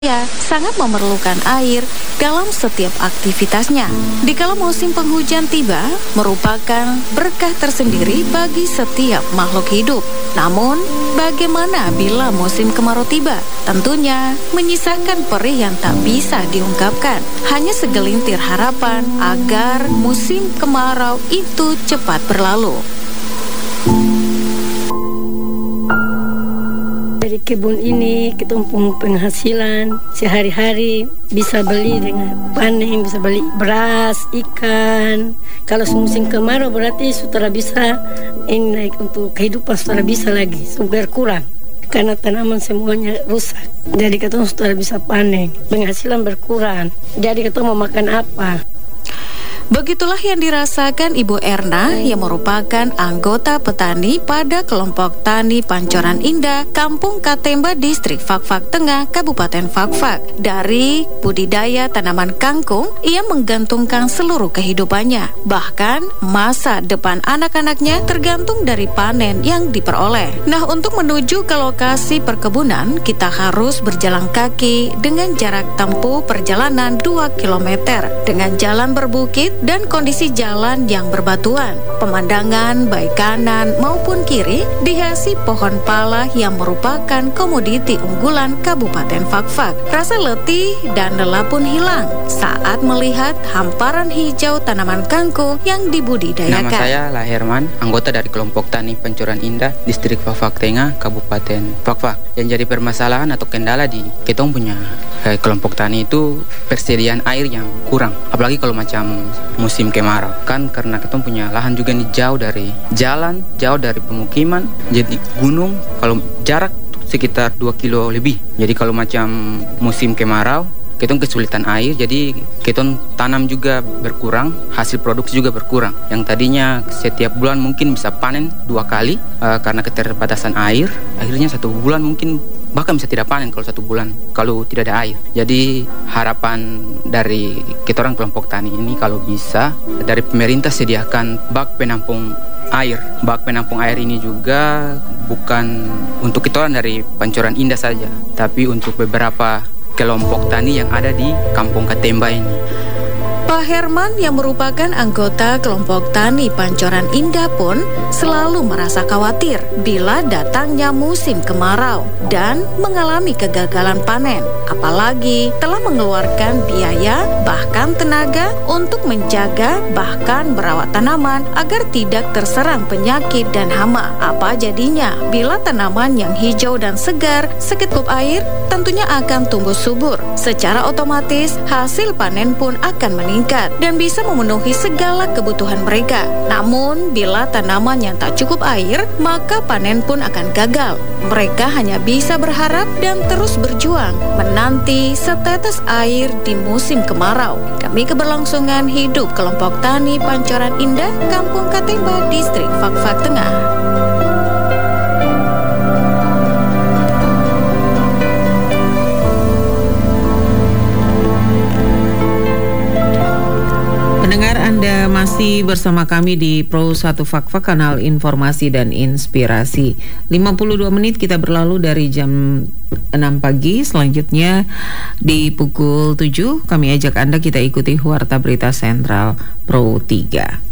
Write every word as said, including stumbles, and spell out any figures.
Ya, sangat memerlukan air dalam setiap aktivitasnya. Dikala musim penghujan tiba, merupakan berkah tersendiri bagi setiap makhluk hidup. Namun, bagaimana bila musim kemarau tiba? Tentunya menyisakan perih yang tak bisa diungkapkan. Hanya segelintir harapan agar musim kemarau itu cepat berlalu. Dari kebun ini kita punya penghasilan sehari-hari, bisa beli dengan panen, bisa beli beras, ikan. Kalau musim kemarau berarti sudah bisa ini naik untuk kehidupan, sudah bisa lagi, sudah berkurang karena tanaman semuanya rusak. Jadi kita sudah bisa panen, penghasilan berkurang. Jadi kita mau makan apa? Begitulah yang dirasakan Ibu Erna yang merupakan anggota petani pada kelompok tani Pancoran Indah, Kampung Katemba, Distrik Fakfak Tengah, Kabupaten Fakfak. Dari budidaya tanaman kangkung, ia menggantungkan seluruh kehidupannya. Bahkan masa depan anak-anaknya tergantung dari panen yang diperoleh. Nah, untuk menuju ke lokasi perkebunan, kita harus berjalan kaki dengan jarak tempuh perjalanan dua kilometer dengan jalan berbukit dan kondisi jalan yang berbatuan. Pemandangan baik kanan maupun kiri dihiasi pohon pala yang merupakan komoditi unggulan Kabupaten Fakfak. Rasa letih dan lelah pun hilang saat melihat hamparan hijau tanaman kangkung yang dibudidayakan. Nama saya Lahirman, anggota dari kelompok tani Pancoran Indah, Distrik Fakfak Tengah, Kabupaten Fakfak. Yang jadi permasalahan atau kendala di kita punya eh, kelompok tani itu persediaan air yang kurang. Apalagi kalau macam musim kemarau, kan karena kita punya lahan juga nih jauh dari jalan, jauh dari pemukiman, jadi gunung, kalau jarak sekitar dua kilo lebih. Jadi kalau macam musim kemarau, kita kesulitan air, jadi kita tanam juga berkurang, hasil produksi juga berkurang. Yang tadinya setiap bulan mungkin bisa panen dua kali, uh, karena keterbatasan air, akhirnya satu bulan mungkin bahkan bisa tidak panen kalau satu bulan kalau tidak ada air. Jadi harapan dari kita orang kelompok tani ini kalau bisa dari pemerintah sediakan bak penampung air. Bak penampung air ini juga bukan untuk kita orang dari Pancoran Indah saja, tapi untuk beberapa kelompok tani yang ada di Kampung Katemba ini. Pak Herman yang merupakan anggota kelompok tani Pancoran Indah pun selalu merasa khawatir bila datangnya musim kemarau dan mengalami kegagalan panen. Apalagi telah mengeluarkan biaya bahkan tenaga untuk menjaga bahkan merawat tanaman agar tidak terserang penyakit dan hama. Apa jadinya bila tanaman yang hijau dan segar sekecup air tentunya akan tumbuh subur. Secara otomatis hasil panen pun akan meningkat dan bisa memenuhi segala kebutuhan mereka. Namun, bila tanaman yang tak cukup air, maka panen pun akan gagal. Mereka hanya bisa berharap dan terus berjuang menanti setetes air di musim kemarau demi keberlangsungan hidup kelompok tani Pancoran Indah, Kampung Katemba, Distrik Fakfak Tengah. Pendengar, Anda masih bersama kami di Pro satu Fakfak, kanal informasi dan inspirasi. lima puluh dua menit kita berlalu dari jam enam pagi. Selanjutnya di pukul tujuh kami ajak Anda kita ikuti Warta Berita Sentral Pro tiga.